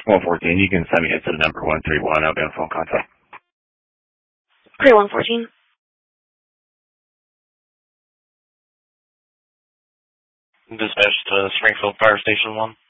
114, you can send me it to the number 131. I'll be on phone contact. Okay, 114. Dispatch to Springfield Fire Station 1.